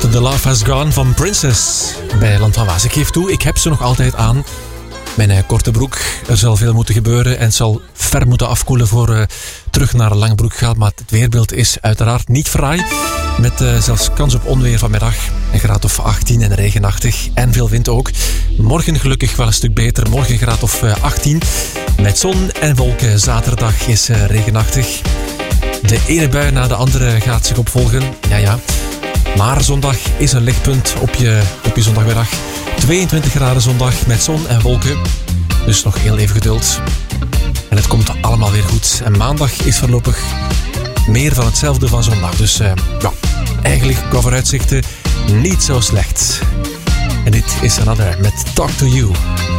The Love Has Gone van Princess bij Land van Waas. Ik geef toe, ik heb ze nog altijd aan. Mijn korte broek, er zal veel moeten gebeuren en het zal ver moeten afkoelen voor terug naar een lange broek gaat. Maar het weerbeeld is uiteraard niet fraai. Met zelfs kans op onweer vanmiddag. Een graad of 18 en regenachtig. En veel wind ook. Morgen gelukkig wel een stuk beter. Morgen een graad of 18. Met zon en wolken. Zaterdag is regenachtig. De ene bui na de andere gaat zich opvolgen. Ja. Maar zondag is een lichtpunt op je zondagmiddag. 22 graden zondag met zon en wolken. Dus nog heel even geduld. En het komt allemaal weer goed. En maandag is voorlopig meer van hetzelfde van zondag. Dus eigenlijk qua vooruitzichten niet zo slecht. En dit is Another met Talk to You.